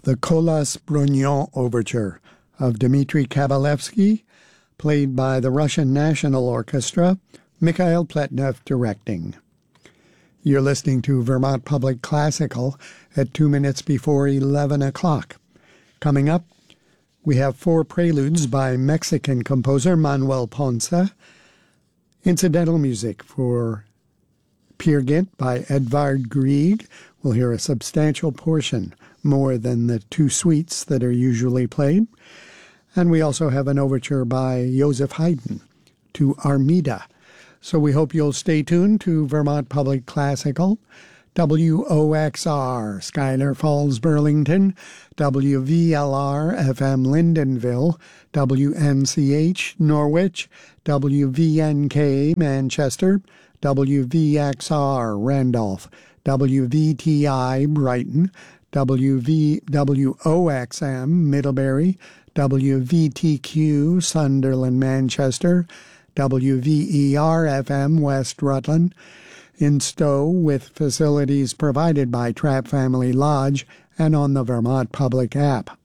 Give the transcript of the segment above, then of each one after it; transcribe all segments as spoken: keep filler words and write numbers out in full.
the Kolas Brognon Overture of Dmitri Kabalevsky, played by the Russian National Orchestra, Mikhail Pletnev directing. You're listening to Vermont Public Classical at two minutes before eleven o'clock. Coming up, we have four preludes by Mexican composer Manuel Ponce, incidental music for Peer Gynt by Edvard Grieg. We'll hear a substantial portion, more than the two suites that are usually played. And we also have an overture by Joseph Haydn to Armida. So we hope you'll stay tuned to Vermont Public Classical, W O X R, Schuyler Falls, Burlington, W V L R F M Lyndonville, W N C H Norwich, W V N K Manchester, W V X R Randolph, W V T I Brighton, W V W O X M Middlebury, W V T Q Sunderland Manchester, W V E R F M West Rutland, in Stowe, with facilities provided by Trapp Family Lodge and on the Vermont Public app.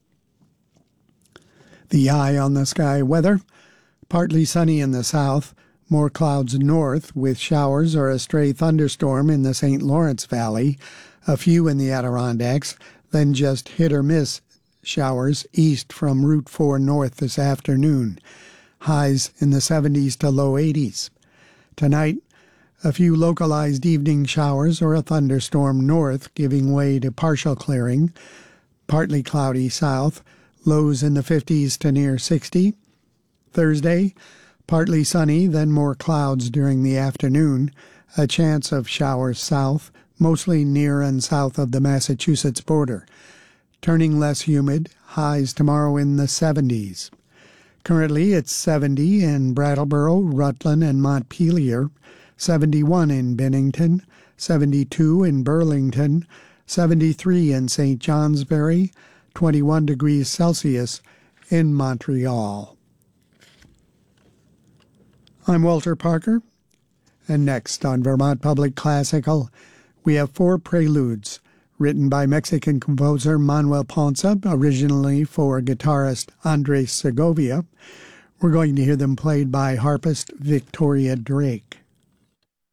The eye on the sky weather: partly sunny in the south, more clouds north with showers or a stray thunderstorm in the Saint Lawrence Valley, a few in the Adirondacks, then just hit or miss showers east from Route four north this afternoon. Highs in the seventies to low eighties. Tonight, a few localized evening showers or a thunderstorm north, giving way to partial clearing. Partly cloudy south, lows in the fifties to near sixty. Thursday, partly sunny, then more clouds during the afternoon. A chance of showers south, mostly near and south of the Massachusetts border. Turning less humid, highs tomorrow in the seventies. Currently, it's seventy in Brattleboro, Rutland, and Montpelier, seventy-one in Bennington, seventy-two in Burlington, seventy-three in Saint Johnsbury, twenty-one degrees Celsius in Montreal. I'm Walter Parker, and next on Vermont Public Classical, we have four preludes written by Mexican composer Manuel Ponce, originally for guitarist Andres Segovia. We're going to hear them played by harpist Victoria Drake.